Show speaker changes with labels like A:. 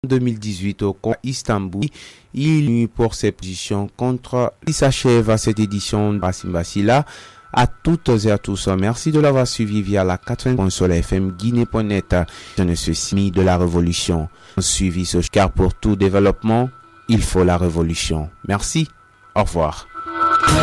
A: 2018 au camp Istanbul. Il nuit pour ses positions contre. Il s'achève à cette édition de Bassimbasila. À toutes et à tous, merci de l'avoir suivi via la 80 sur la FM Guinée.net. Je ne suis mis de la révolution. Suivi ce car pour tout développement, il faut la révolution. Merci. Au revoir.